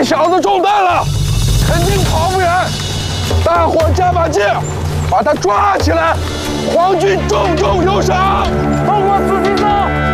这小子中弹了，肯定跑不远。大伙加把劲，把他抓起来！皇军重重有赏。 报告司机长。